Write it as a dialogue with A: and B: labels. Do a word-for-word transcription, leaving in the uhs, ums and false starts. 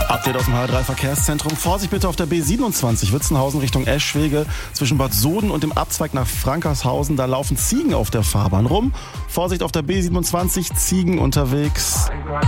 A: Update aus dem H drei Verkehrszentrum. Vorsicht bitte auf der B siebenundzwanzig, Witzenhausen Richtung Eschwege. Zwischen Bad Soden und dem Abzweig nach Frankershausen, da laufen Ziegen auf der Fahrbahn rum. Vorsicht auf der B siebenundzwanzig, Ziegen unterwegs.